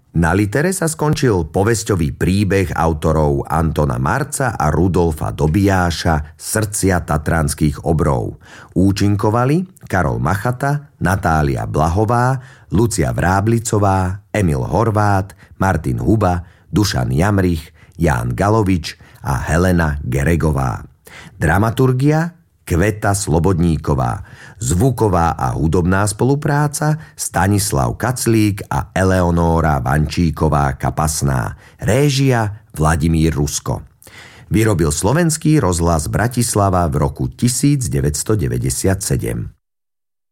Na litere sa skončil povesťový príbeh autorov Antona Marca a Rudolfa Dobijáša Srdcia tatranských obrov. Účinkovali Karol Machata, Natália Blahová, Lucia Vráblicová, Emil Horvát, Martin Huba, Dušan Jamrich, Ján Galovič a Helena Geregová. Dramaturgia Kveta Slobodníková. Zvuková a hudobná spolupráca Stanislav Kaclík a Eleonóra Vančíková Kapasná. Réžia Vladimír Rusko. Vyrobil Slovenský rozhlas Bratislava v roku 1997.